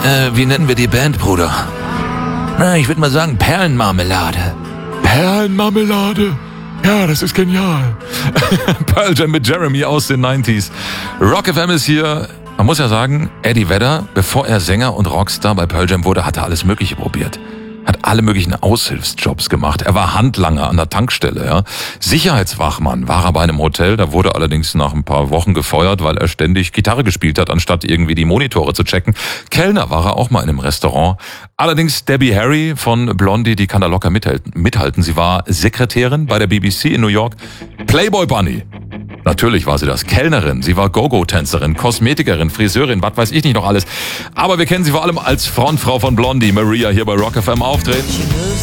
Wie nennen wir die Band, Bruder? Na, ich würde mal sagen Perlenmarmelade. Perlenmarmelade? Ja, das ist genial. Pearl Jam mit Jeremy aus den 90s. Rock FM ist hier. Man muss ja sagen, Eddie Vedder, bevor er Sänger und Rockstar bei Pearl Jam wurde, hat er alles Mögliche probiert. Hat alle möglichen Aushilfsjobs gemacht. Er war Handlanger an der Tankstelle, ja. Sicherheitswachmann war er bei einem Hotel. Da wurde allerdings nach ein paar Wochen gefeuert, weil er ständig Gitarre gespielt hat, anstatt irgendwie die Monitore zu checken. Kellner war er auch mal in einem Restaurant. Allerdings Debbie Harry von Blondie, die kann da locker mithalten. Sie war Sekretärin bei der BBC in New York. Playboy Bunny. Natürlich war sie das. Kellnerin, sie war Go-Go-Tänzerin, Kosmetikerin, Friseurin, was weiß ich nicht noch alles. Aber wir kennen sie vor allem als Frontfrau von Blondie, Maria, hier bei Rock FM auftreten.